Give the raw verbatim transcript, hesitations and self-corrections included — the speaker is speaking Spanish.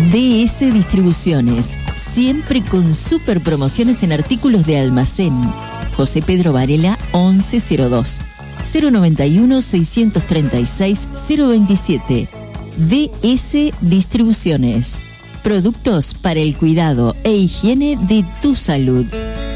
D S Distribuciones, siempre con super promociones en artículos de almacén. José Pedro Varela once cero dos, cero noventa y uno, seiscientos treinta y seis, cero veintisiete. D S Distribuciones. Productos para el cuidado e higiene de tu salud.